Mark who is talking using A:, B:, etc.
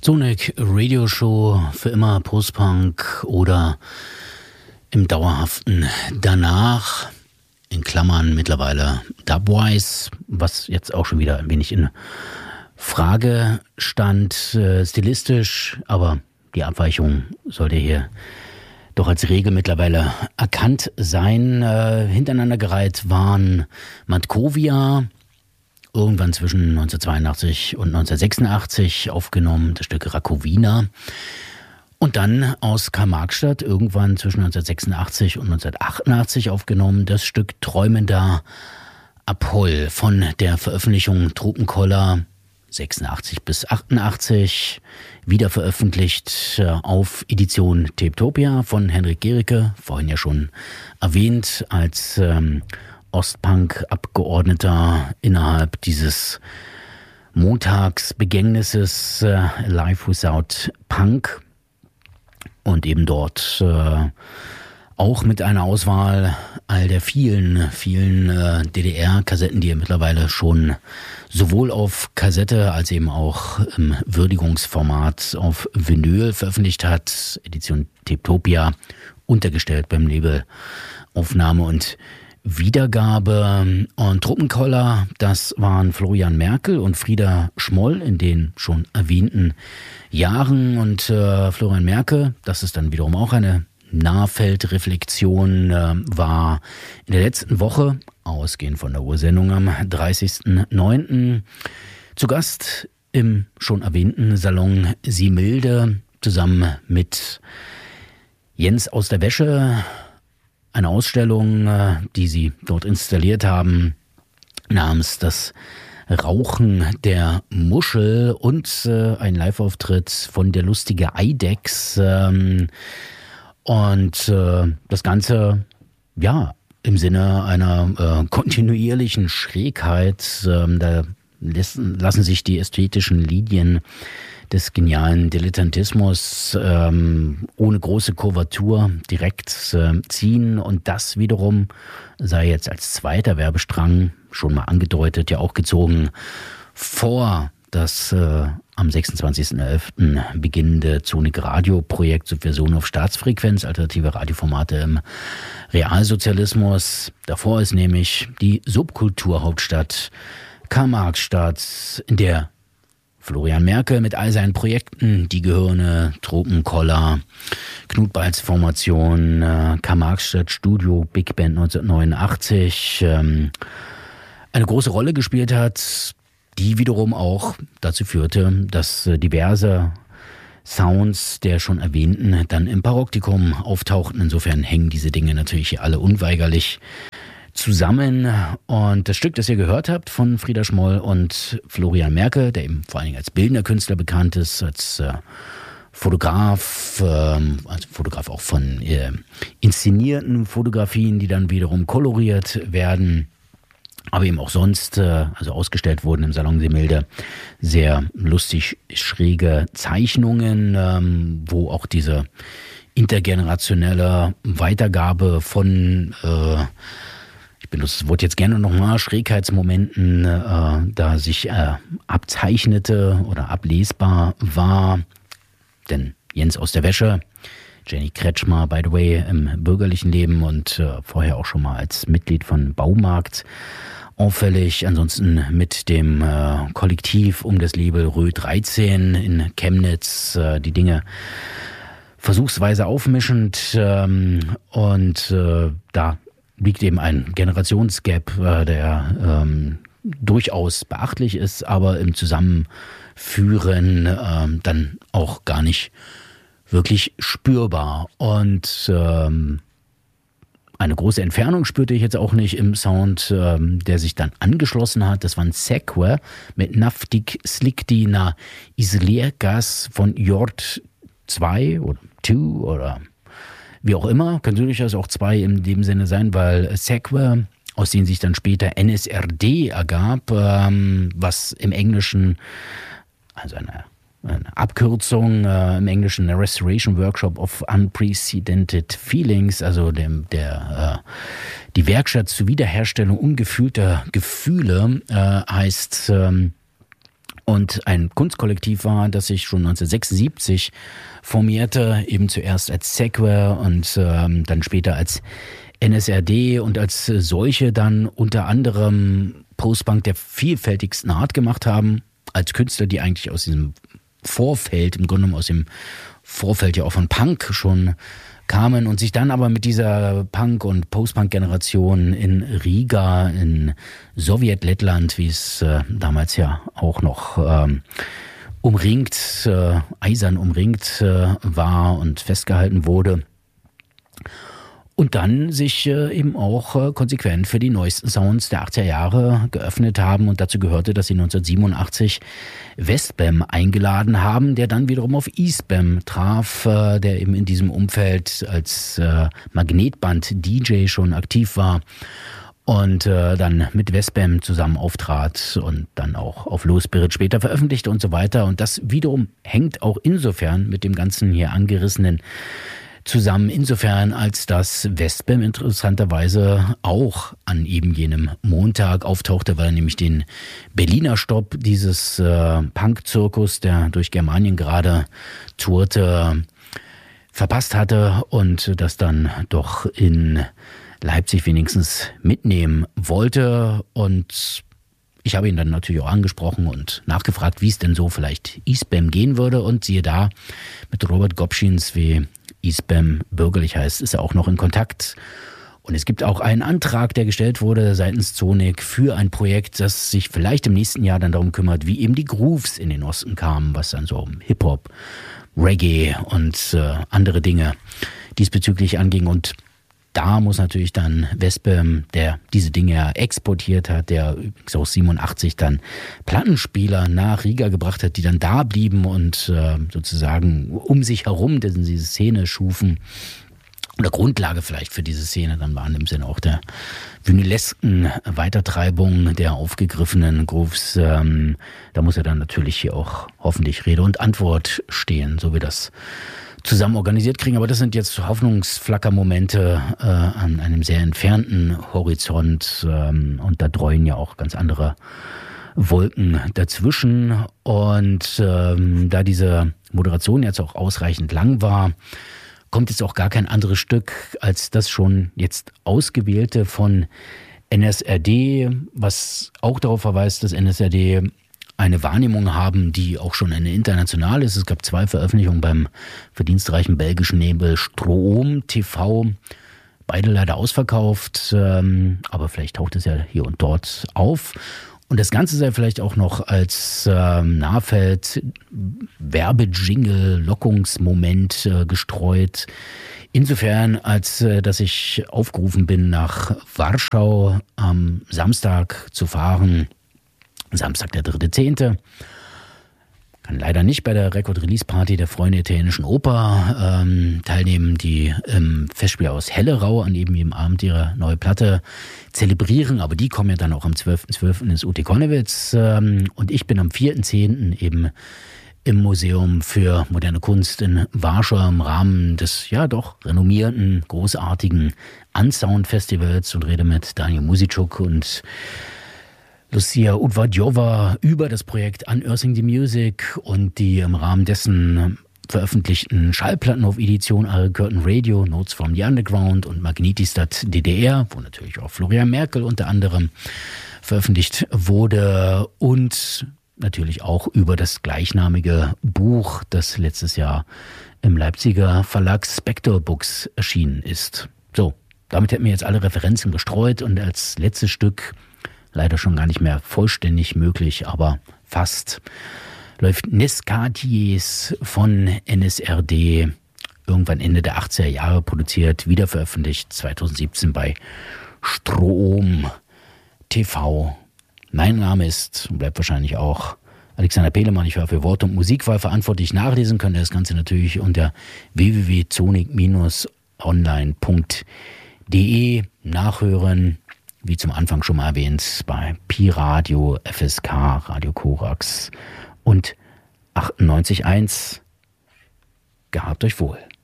A: Sonic Radio Show für immer Postpunk oder im dauerhaften danach, in Klammern mittlerweile Dubwise, was jetzt auch schon wieder ein wenig in Frage stand, stilistisch, aber die Abweichung sollte hier doch als Regel mittlerweile erkannt sein. Hintereinander gereiht waren Matkovia, irgendwann zwischen 1982 und 1986 aufgenommen, das Stück Rakowina. Und dann aus Karl-Marx-Stadt irgendwann zwischen 1986 und 1988 aufgenommen, das Stück Träumender Apoll von der Veröffentlichung Tropenkoller 86 bis 88, wieder veröffentlicht auf Edition Tapetopia von Henrik Gericke, vorhin ja schon erwähnt, als Ostpunk-Abgeordneter innerhalb dieses Montagsbegängnisses Live Without Punk und eben dort auch mit einer Auswahl all der vielen DDR-Kassetten, die er mittlerweile schon sowohl auf Kassette als eben auch im Würdigungsformat auf Vinyl veröffentlicht hat, Edition Tapetopia, untergestellt beim Label Aufnahme und Wiedergabe. Und Tropenkoller, das waren Florian Merkel und Frieda Schmoll in den schon erwähnten Jahren. Und Florian Merkel, das ist dann wiederum auch eine Nahfeldreflexion, war in der letzten Woche, ausgehend von der Ursendung am 30.09., zu Gast im schon erwähnten Salon Similde zusammen mit Jens aus der Wäsche. Eine Ausstellung, die sie dort installiert haben, namens Das Rauchen der Muschel und ein Live-Auftritt von der lustige Eidechs. Und das Ganze, ja, im Sinne einer kontinuierlichen Schrägheit, da lassen sich die ästhetischen Linien des genialen Dilettantismus ohne große Kurvatur direkt ziehen. Und das wiederum sei jetzt als zweiter Werbestrang, schon mal angedeutet, ja auch gezogen, vor das am 26.11. beginnende Sonic Radio Projekt Subversion auf Staatsfrequenz, alternative Radioformate im Realsozialismus. Davor ist nämlich die Subkulturhauptstadt Karl-Marx-Stadt, in der Florian Merkel mit all seinen Projekten, die Gehirne, Tropenkoller, Knut Balz Formation, Karl-Marx-Stadt Studio, Big Band 1989, eine große Rolle gespielt hat, die wiederum auch dazu führte, dass diverse Sounds der schon erwähnten dann im Paroptikum auftauchten. Insofern hängen diese Dinge natürlich alle unweigerlich zusammen. Und das Stück, das ihr gehört habt von Frieda Schmoll und Florian Merkel, der eben vor allen Dingen als bildender Künstler bekannt ist, als Fotograf, also Fotograf auch von inszenierten Fotografien, die dann wiederum koloriert werden, aber eben auch sonst, also ausgestellt wurden im Salon Similde, sehr lustig schräge Zeichnungen, wo auch diese intergenerationelle Weitergabe von, ich benutze das Wort jetzt gerne nochmal, Schrägheitsmomenten, da sich abzeichnete oder ablesbar war. Denn Jens aus der Wäsche, Jenny Kretschmer, by the way, im bürgerlichen Leben und vorher auch schon mal als Mitglied von Baumarkt auffällig. Ansonsten mit dem Kollektiv um das Label Rö 13 in Chemnitz die Dinge versuchsweise aufmischend. Und da liegt eben ein Generationsgap, der durchaus beachtlich ist, aber im Zusammenführen dann auch gar nicht wirklich spürbar. Und eine große Entfernung spürte ich jetzt auch nicht im Sound, der sich dann angeschlossen hat. Das war ein Sekwe mit Naftik Slikti na Isliergas von Jord 2 oder 2 oder wie auch immer. Kann durchaus auch 2 in dem Sinne sein, weil Sekwe, aus denen sich dann später NSRD ergab, was im Englischen, also eine Abkürzung im Englischen, eine Restoration Workshop of Unprecedented Feelings, also die Werkstatt zur Wiederherstellung ungefühlter Gefühle heißt und ein Kunstkollektiv war, das sich schon 1976 formierte, eben zuerst als Sequer und dann später als NSRD und als solche dann unter anderem Postpunk der vielfältigsten Art gemacht haben, als Künstler, die eigentlich aus diesem Vorfeld, im Grunde genommen aus dem Vorfeld ja auch von Punk schon kamen und sich dann aber mit dieser Punk- und Post-Punk-Generation in Riga, in Sowjetlettland, wie es damals ja auch noch eisern umringt war und festgehalten wurde. Und dann sich eben auch konsequent für die neuesten Sounds der 80er Jahre geöffnet haben. Und dazu gehörte, dass sie 1987 Westbam eingeladen haben, der dann wiederum auf Eastbam traf, der eben in diesem Umfeld als Magnetband-DJ schon aktiv war. Und dann mit Westbam zusammen auftrat und dann auch auf Low Spirit später veröffentlichte und so weiter. Und das wiederum hängt auch insofern mit dem ganzen hier angerissenen zusammen, insofern als das Westbam interessanterweise auch an eben jenem Montag auftauchte, weil er nämlich den Berliner Stopp dieses Punk-Zirkus, der durch Germanien gerade tourte, verpasst hatte und das dann doch in Leipzig wenigstens mitnehmen wollte. Und ich habe ihn dann natürlich auch angesprochen und nachgefragt, wie es denn so vielleicht Eastbam gehen würde. Und siehe da, mit Robert Gopschins, wie Eastbam bürgerlich heißt, ist er auch noch in Kontakt. Und es gibt auch einen Antrag, der gestellt wurde seitens Zonik für ein Projekt, das sich vielleicht im nächsten Jahr dann darum kümmert, wie eben die Grooves in den Osten kamen, was dann so um Hip-Hop, Reggae und andere Dinge diesbezüglich anging. Und da muss natürlich dann Westbam, der diese Dinge exportiert hat, der übrigens auch 87 dann Plattenspieler nach Riga gebracht hat, die dann da blieben und sozusagen um sich herum diese Szene schufen. Oder Grundlage vielleicht für diese Szene dann waren im Sinne auch der vinylesken Weitertreibung der aufgegriffenen Grooves. Da muss er dann natürlich hier auch hoffentlich Rede und Antwort stehen, so wie das zusammen organisiert kriegen. Aber das sind jetzt Hoffnungsflackermomente an einem sehr entfernten Horizont. Und da dreuen ja auch ganz andere Wolken dazwischen. Und da diese Moderation jetzt auch ausreichend lang war, kommt jetzt auch gar kein anderes Stück als das schon jetzt ausgewählte von NSRD, was auch darauf verweist, dass NSRD eine Wahrnehmung haben, die auch schon eine internationale ist. Es gab 2 Veröffentlichungen beim verdienstreichen belgischen Label Stroom TV. Beide leider ausverkauft, aber vielleicht taucht es ja hier und dort auf. Und das Ganze sei vielleicht auch noch als Nahfeld Werbejingle, Lockungsmoment gestreut. Insofern, als dass ich aufgerufen bin, nach Warschau am Samstag zu fahren. Samstag, der 3.10. Kann leider nicht bei der Record-Release-Party der Freunde Italienischen Oper teilnehmen, die im Festspielhaus Hellerau an eben jedem Abend ihre neue Platte zelebrieren. Aber die kommen ja dann auch am 12.12. ins UT Konnewitz. Und ich bin am 4.10. eben im Museum für moderne Kunst in Warschau im Rahmen des ja doch renommierten, großartigen Unsound-Festivals und rede mit Daniel Musitschuk und Lucia Udvadjova über das Projekt Unearthing the Music und die im Rahmen dessen veröffentlichten Schallplattenhof-Edition Al Curtain Radio, Notes from the Underground und Magnetistat DDR, wo natürlich auch Florian Merkel unter anderem veröffentlicht wurde, und natürlich auch über das gleichnamige Buch, das letztes Jahr im Leipziger Verlag Spector Books erschienen ist. So, damit hätten wir jetzt alle Referenzen gestreut und als letztes Stück, leider schon gar nicht mehr vollständig möglich, aber fast, läuft Nescatiers von NSRD, irgendwann Ende der 80er Jahre produziert, wiederveröffentlicht 2017 bei Strom TV. Mein Name ist und bleibt wahrscheinlich auch Alexander Pehlemann. Ich war für Wort- und Musikwahl verantwortlich. Nachlesen könnt ihr das Ganze natürlich unter www.zonik-online.de nachhören. Wie zum Anfang schon mal erwähnt, bei Pi Radio, FSK, Radio Korax und 98.1. Gehabt euch wohl.